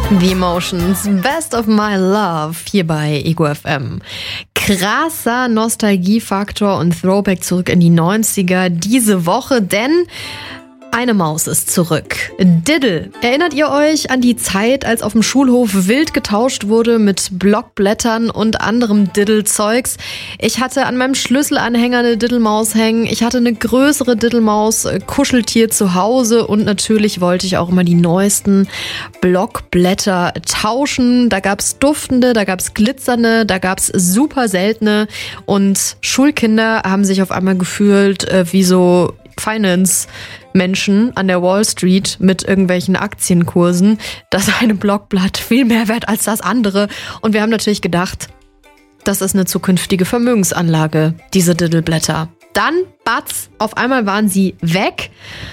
The Emotions, Best of My Love, hier bei Ego FM. Krasser Nostalgiefaktor und Throwback zurück in die 90er diese Woche, denn eine Maus ist zurück. Diddle. Erinnert ihr euch an die Zeit, als auf dem Schulhof wild getauscht wurde mit Blockblättern und anderem Diddle-Zeugs? Ich hatte an meinem Schlüsselanhänger eine Diddle-Maus hängen. Ich hatte eine größere Diddle-Maus, Kuscheltier zu Hause und natürlich wollte ich auch immer die neuesten Blockblätter tauschen. Da gab's duftende, da gab's glitzernde, da gab's super seltene und Schulkinder haben sich auf einmal gefühlt wie so Finance-Menschen an der Wall Street mit irgendwelchen Aktienkursen. Das eine Blockblatt viel mehr wert als das andere. Und wir haben natürlich gedacht, das ist eine zukünftige Vermögensanlage, diese Diddleblätter. Dann, batz, auf einmal waren sie weg.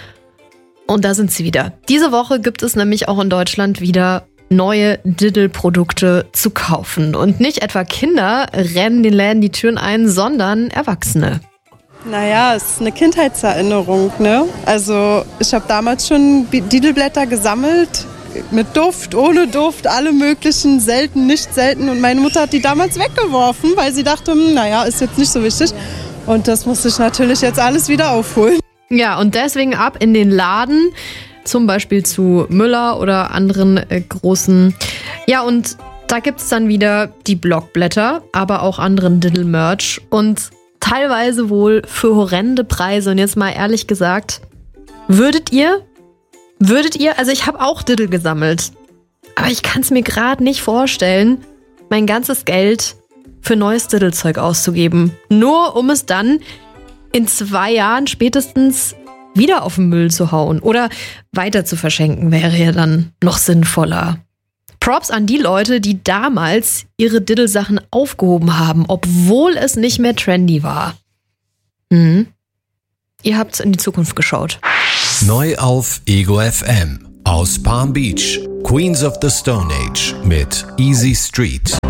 Und da sind sie wieder. Diese Woche gibt es nämlich auch in Deutschland wieder neue Diddle-Produkte zu kaufen. Und nicht etwa Kinder rennen den Läden die Türen ein, sondern Erwachsene. Naja, es ist eine Kindheitserinnerung, ne? Also ich habe damals schon Diddleblätter gesammelt, mit Duft, ohne Duft, alle möglichen, selten, nicht selten. Und meine Mutter hat die damals weggeworfen, weil sie dachte, naja, ist jetzt nicht so wichtig. Und das musste ich natürlich jetzt alles wieder aufholen. Ja, und deswegen ab in den Laden, zum Beispiel zu Müller oder anderen großen. Ja, und da gibt's dann wieder die Blockblätter, aber auch anderen Diddle-Merch und teilweise wohl für horrende Preise. Und jetzt mal ehrlich gesagt, würdet ihr? Also ich habe auch Diddle gesammelt. Aber ich kann es mir gerade nicht vorstellen, mein ganzes Geld für neues Diddle-Zeug auszugeben. Nur um es dann in 2 Jahren spätestens wieder auf den Müll zu hauen. Oder weiter zu verschenken wäre ja dann noch sinnvoller. Props an die Leute, die damals ihre Diddle-Sachen aufgehoben haben, obwohl es nicht mehr trendy war. Ihr habt in die Zukunft geschaut. Neu auf Ego FM aus Palm Beach, Queens of the Stone Age mit Easy Street.